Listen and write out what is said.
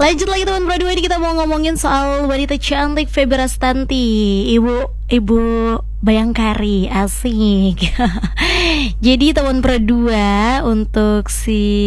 Lanjut lagi teman Pro 2, ini kita mau ngomongin soal wanita cantik Feby Rastanti, Ibu Bayangkari, asik. Jadi teman Pro 2, untuk si